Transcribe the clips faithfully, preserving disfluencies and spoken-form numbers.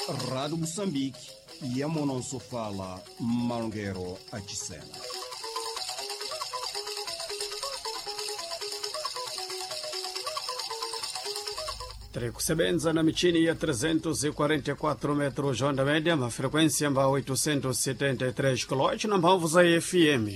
Rádio Moçambique e a Mononso fala Malunguero Achisena. Kusebenza na michini ya trezentos e quarenta e quatro metros onda média, uma frequência amba oitocentos e setenta e três kHz na mbavu za F M.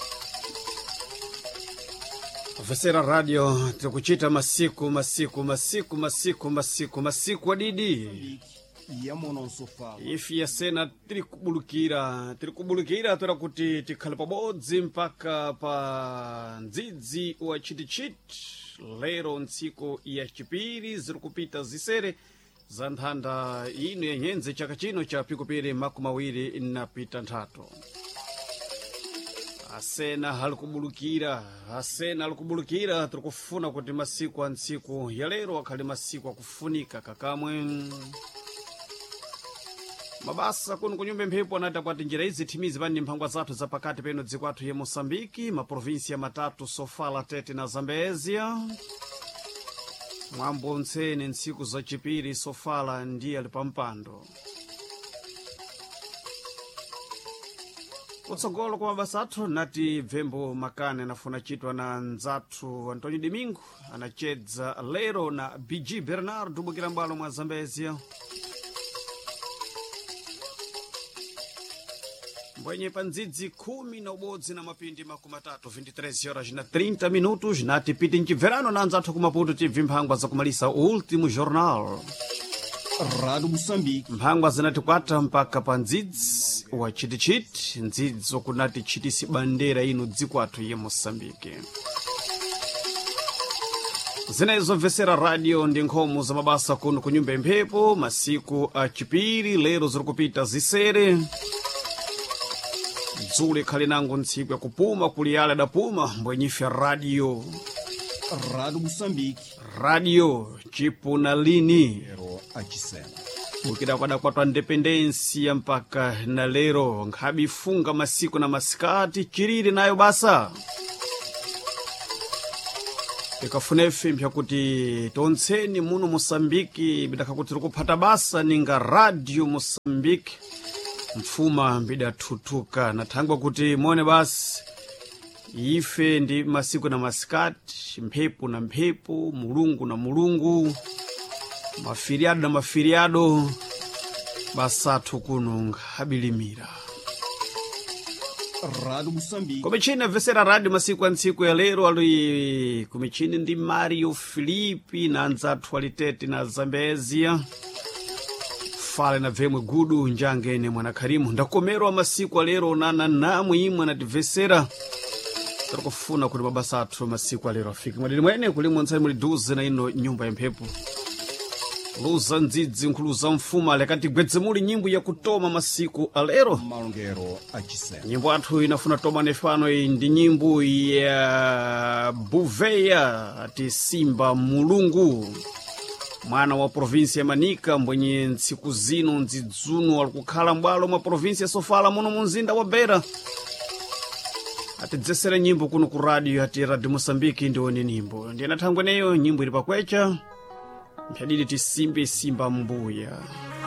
Ofesera radio tukuchita masiku masiku masiku masiku masiku masiku adidi. E a Mononso fala. Ifi ya sena tirikubulukira tirikubulukira tora kuti tikhale pabodzi mpaka pa ndzidzi wa chitichiti. Lero ntsiku ya chipiri ziri kupita zisere za nthanda ino ya nyenze chaka chino cha pikupiri makumi mawiri na pita nthatu. Asena halikubulukira asena halikubulukira turikufuna kuti masiku a ntsiku ya lero akhali masiku akufunika kakamwe. Mabasa kuno kunyumba mphepo anati kwati njira izi thimizi pani mphangwa zathu za pakati peno dziko athu ya Moçambique, maprovinsia matatu Sofala, Tete na Zambézia. Mwambo ntsene ntsiku za chipiri Sofala ndiye ali pampando. Kutsogolo kwa mabasa athu nati Bvembo Makane anafuna chitwa na nzathu Antonio Domingo anachedza lero na B G Bernardo bukira mbalo mwa Zambézia. Mbwenye panzidzi kumi na ubodzi na mapindi makumi matatu vinte e três horas na trinta minutos nati piti nchiverano na nzathu kumaputo tibvi mphangwa za kumalisa o último jornal. Rádio Moçambique. Mphangwa zinatikwata mpaka pa ndzidzi wa chitichiti ndzidzo kunati chitisi bandera ino dziko athu ya Moçambique. Zinezo mvesera radio ndi nkhomo za mabasa kuno kunyumba mphepo masiku a chipiri lero ziri kupita zisere. Zule khali nangu ntsiku ya kupuma kuliyala adapuma mbwenyife radio. Rádio Moçambique. Radio chipuna lini. Ero Achisena. Ukida kwada kwa twa independensia mpaka na lero nkhabi funga masiku na masikati chiriri nayo basa. Ikafunefe mpya kuti tonseni muno Moçambique bidaka kuti rukupata basa ninga Radio Moçambique. Mfuma mbida tutuka na thangwa kuti mone basi ife ndi masiku na masikati, mphepo na mphepo, mulungu na mulungu, mafiriado na mafiriado, basathu kuno nkhabilimira. Rádio Moçambique. Kumichini vesera radio masiku a ntsiku ya lero ali kumichini ndi Mario Filipe na nzathu alitete na Zambézia. Fale na vemwe gudu njangene mwana Karimu ndakomerwa masiku alero nana namwe imwe na divesera tarikufuna kuti mabasa athu masiku alero afike mwadini mwene kulimwe ntsai muli duze na ino nyumba ya mphepo luza ndzidzi nkhuluza mfuma lekati gwedze muli nyimbo ya kutoma masiku alero. Malunguero Achisena. Nyimbo athu inafuna toma nefano iyi ndi nyimbo ya Buveya ati Simba Mulungu, mwana wa provinsia ya Manika mbwenye ntsiku zino ndzidzuno alikukhala mbwalo mwa provinsia Sofala muno munzinda wa Beira. Atidzesera nyimbo kuno ku radio ati Radio Moçambique ndione nyimbo ndiyena thangweneyo nyimbo ili pakwecha mpyadidi ti Simba Simba Mbuya.